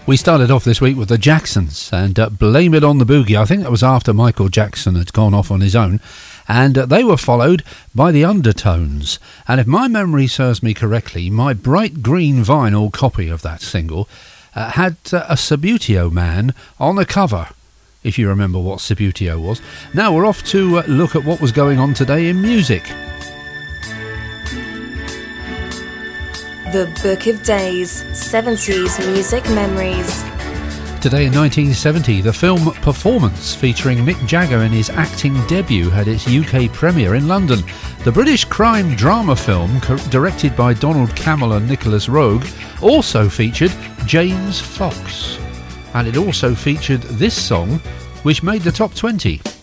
We started off this week with the Jacksons and Blame It on the Boogie. I think that was after Michael Jackson had gone off on his own. And they were followed by the Undertones. And if my memory serves me correctly, my bright green vinyl copy of that single had a Subbuteo man on the cover, if you remember what Subbuteo was. Now we're off to look at what was going on today in music. The Book of Days, 70s Music Memories. Today in 1970, the film Performance, featuring Mick Jagger in his acting debut, had its UK premiere in London. The British crime drama film, directed by Donald Cammell and Nicholas Roeg, also featured James Fox. And it also featured this song, which made the top 20.